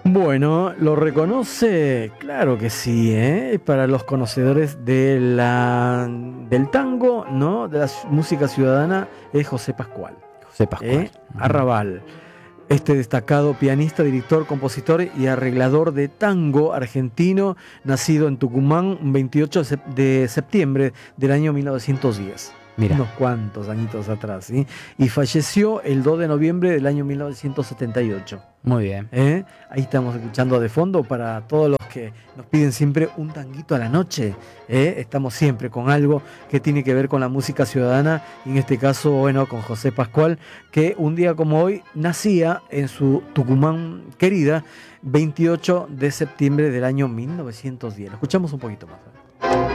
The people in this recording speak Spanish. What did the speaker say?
Bueno, ¿lo reconoce? Claro que sí, ¿eh? Para los conocedores del tango, ¿no? De la música ciudadana, es José Pascual, José Pascual. Arrabal. Este destacado pianista, director, compositor y arreglador de tango argentino, nacido en Tucumán un 28 de septiembre del año 1910. Mira. Unos cuantos añitos atrás, ¿sí? Y falleció el 2 de noviembre del año 1978. Muy bien. Ahí estamos escuchando de fondo para todos los que nos piden siempre un tanguito a la noche. Estamos siempre con algo que tiene que ver con la música ciudadana, y en este caso, bueno, con José Pascual, que un día como hoy nacía en su Tucumán querida, 28 de septiembre del año 1910. Lo escuchamos un poquito más.